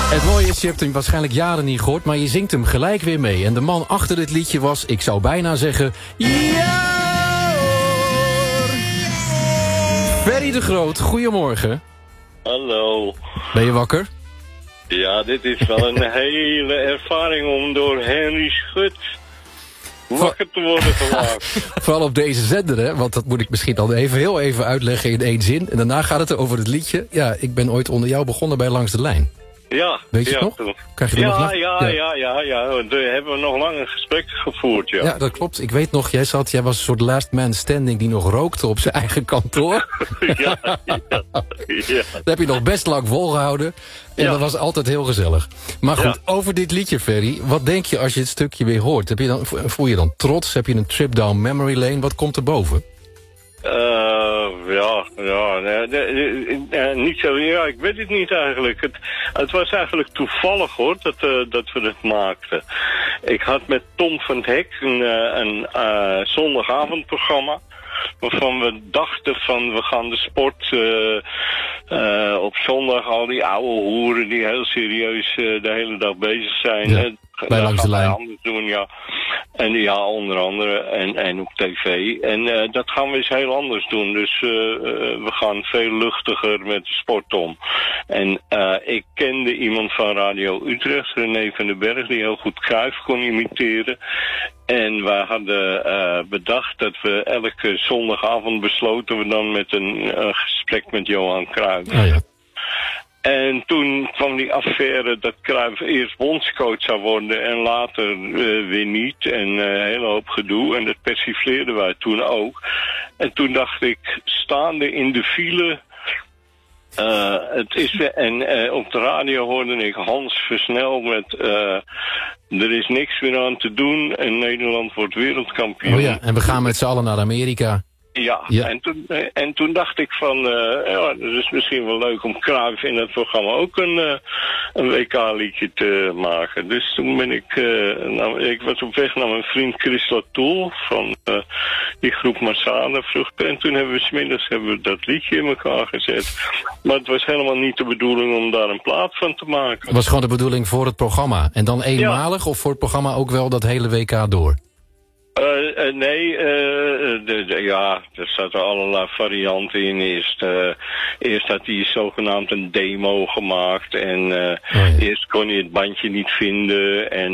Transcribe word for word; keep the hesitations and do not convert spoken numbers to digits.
Het mooie is, je hebt hem waarschijnlijk jaren niet gehoord, maar je zingt hem gelijk weer mee. En de man achter dit liedje was, ik zou bijna zeggen, ja hoor! Ferry de Groot, goedemorgen. Hallo. Ben je wakker? Ja, dit is wel een hele ervaring om door Henry Schut wakker te worden gemaakt. Vooral op deze zender, hè? Want dat moet ik misschien dan even heel even uitleggen in één zin. En daarna gaat het over het liedje. Ja, ik ben ooit onder jou begonnen bij Langs de Lijn. Ja. Weet je ja, het nog? Krijg je er ja, nog ja, ja, ja, ja, ja. We hebben nog lang een gesprek gevoerd, ja. Ja, dat klopt. Ik weet nog, jij zat, jij was een soort last man standing die nog rookte op zijn eigen kantoor. ja, ja, ja. Dat heb je nog best lang volgehouden. En ja. dat was altijd heel gezellig. Maar goed, ja. over dit liedje, Ferry. Wat denk je als je het stukje weer hoort? Heb je dan, voel je dan trots? Heb je een trip down memory lane? Wat komt er boven? Uh, ja, ja, nee, nee, nee, niet zo, ja, ik weet het niet eigenlijk. Het, het was eigenlijk toevallig hoor, dat, uh, dat we het maakten. Ik had met Tom van het Hek een, uh, een uh, zondagavondprogramma, waarvan we dachten van we gaan de sport uh, uh, op zondag, al die oude hoeren die heel serieus uh, de hele dag bezig zijn. Ja, uh, bij Langs de Lijn. Anders doen, ja. En ja, onder andere. En, en op tv. En uh, dat gaan we eens heel anders doen. Dus uh, uh, we gaan veel luchtiger met de sport om. En uh, ik kende iemand van Radio Utrecht, René van den Berg, die heel goed Cruijff kon imiteren. En wij hadden uh, bedacht dat we elke zondagavond besloten we dan met een uh, gesprek met Johan Cruijff. Oh ja. En toen kwam die affaire dat Cruijff eerst bondscoach zou worden en later uh, weer niet. En uh, een hele hoop gedoe. En dat persifleerden wij toen ook. En toen dacht ik, staande in de file. Uh, het is weer, en uh, op de radio hoorde ik Hans Versnel met uh, er is niks meer aan te doen en Nederland wordt wereldkampioen. Oh ja, en we gaan met z'n allen naar Amerika. Ja, ja. En, toen, en toen dacht ik van, uh, ja, het is misschien wel leuk om Cruijff in het programma ook een, uh, een W K-liedje te maken. Dus toen ben ik, uh, nou, ik was op weg naar mijn vriend Chris Latoul van uh, die groep Massada vroeger. En toen hebben we 's middags hebben we dat liedje in elkaar gezet. Maar het was helemaal niet de bedoeling om daar een plaat van te maken. Het was gewoon de bedoeling voor het programma. En dan eenmalig ja. Of voor het programma ook wel dat hele W K door? Uh, uh, nee, uh, de, de, ja, er zaten allerlei varianten in. Eerst, uh, eerst had hij zogenaamd een demo gemaakt en uh, oh ja. eerst kon je het bandje niet vinden en